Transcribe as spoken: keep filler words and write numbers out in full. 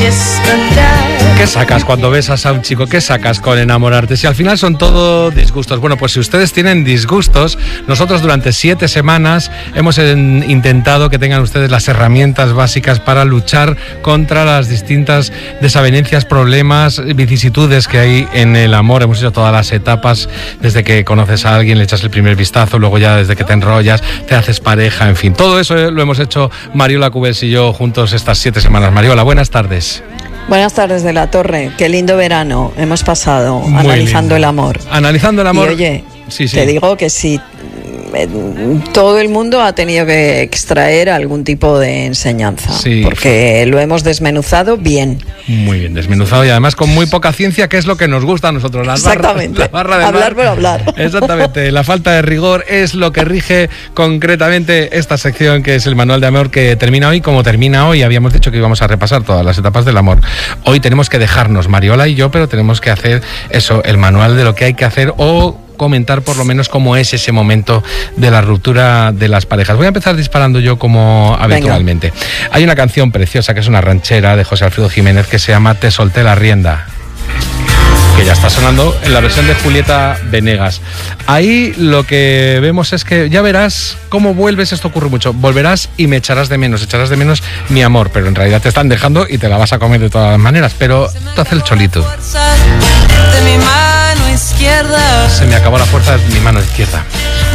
¿Qué sacas cuando besas a un chico? ¿Qué sacas con enamorarte? Si al final son todo disgustos. Bueno, pues si ustedes tienen disgustos, nosotros durante siete semanas hemos en, intentado que tengan ustedes las herramientas básicas para luchar contra las distintas desavenencias, problemas, vicisitudes que hay en el amor. Hemos hecho todas las etapas, desde que conoces a alguien, le echas el primer vistazo, luego ya desde que te enrollas, te haces pareja, en fin. Todo eso lo hemos hecho Mariola Cubels y yo juntos estas siete semanas. Mariola, buenas tardes. Buenas tardes de la Torre, qué lindo verano hemos pasado. Muy analizando lindo. El amor. Analizando el amor. Y oye, sí, sí. te digo que si todo el mundo ha tenido que extraer algún tipo de enseñanza, sí, porque lo hemos desmenuzado bien. Muy bien desmenuzado y además con muy poca ciencia, que es lo que nos gusta a nosotros. Las Exactamente, barra, la barra de hablar mar. por hablar. Exactamente, la falta de rigor es lo que rige concretamente esta sección, que es el manual de amor, que termina hoy como termina hoy. Habíamos dicho que íbamos a repasar todas las etapas del amor. Hoy tenemos que dejarnos, Mariola y yo, pero tenemos que hacer eso, el manual de lo que hay que hacer, o comentar por lo menos cómo es ese momento de la ruptura de las parejas. Voy a empezar disparando yo como habitualmente. Venga. Hay una canción preciosa que es una ranchera de José Alfredo Jiménez que se llama Te solté la rienda, que ya está sonando en la versión de Julieta Venegas. Ahí lo que vemos es que ya verás cómo vuelves, esto ocurre mucho, volverás y me echarás de menos, echarás de menos mi amor, pero en realidad te están dejando y te la vas a comer de todas las maneras, pero te hace el cholito. De mi mano izquierda. Se me acabó la fuerza de mi mano izquierda.